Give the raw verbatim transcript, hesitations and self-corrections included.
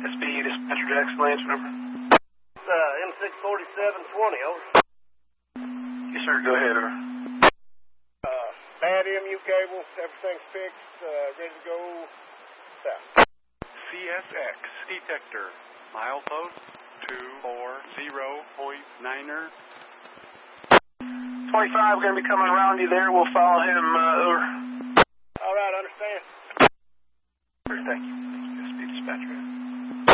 S B Dispatcher Jackson, Lance, number. Uh, M six forty-seven twenty, over. Yes, sir, go ahead, over. Uh, bad M U cable, everything's fixed, uh, ready to go south. C S X detector, milepost two four zero point niner. twenty-five, going to be coming around you there. We'll follow him, uh, over. All right, understand. Thank you.